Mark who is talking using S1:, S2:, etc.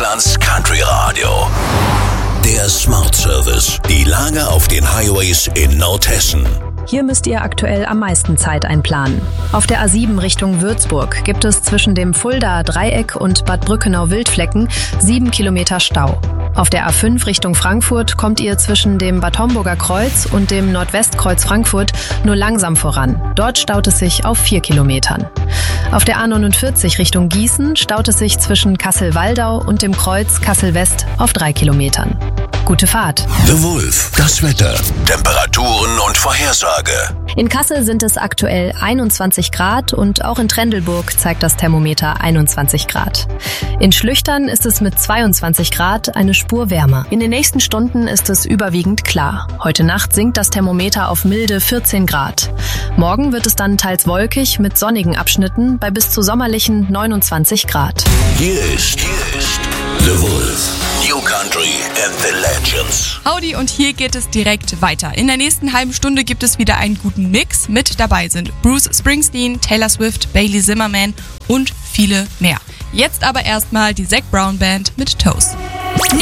S1: Deutschlands Country Radio. Der Smart Service. Die Lage auf den Highways in Nordhessen.
S2: Hier müsst ihr aktuell am meisten Zeit einplanen. Auf der A7 Richtung Würzburg gibt es zwischen dem Fuldaer Dreieck und Bad Brückenau-Wildflecken 7 Kilometer Stau. Auf der A5 Richtung Frankfurt kommt ihr zwischen dem Bad Homburger Kreuz und dem Nordwestkreuz Frankfurt nur langsam voran. Dort staut es sich auf 4 Kilometern. Auf der A49 Richtung Gießen staut es sich zwischen Kassel-Waldau und dem Kreuz Kassel-West auf 3 Kilometern. Gute Fahrt.
S1: The Wolf. Das Wetter. Temperaturen und Vorhersage.
S2: In Kassel sind es aktuell 21 Grad und auch in Trendelburg zeigt das Thermometer 21 Grad. In Schlüchtern ist es mit 22 Grad eine Spur wärmer. In den nächsten Stunden ist es überwiegend klar. Heute Nacht sinkt das Thermometer auf milde 14 Grad. Morgen wird es dann teils wolkig mit sonnigen Abschnitten bei bis zu sommerlichen 29 Grad.
S1: Hier ist The Wolf. New Country and the Legends.
S3: Howdy, und hier geht es direkt weiter. In der nächsten halben Stunde gibt es wieder einen guten Mix. Mit dabei sind Bruce Springsteen, Taylor Swift, Bailey Zimmerman und viele mehr. Jetzt aber erstmal die Zac Brown Band mit Toes.